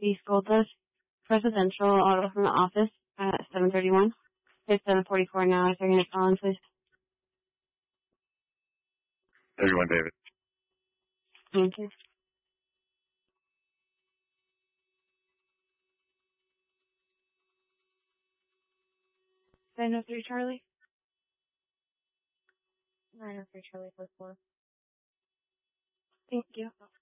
East Gold Dust Presidential auto from the office at 7:31. It's 7:44 now. Is there going to call in, please? Everyone, David. Thank you. 903 Charlie. 903 Charlie 44. Thank you.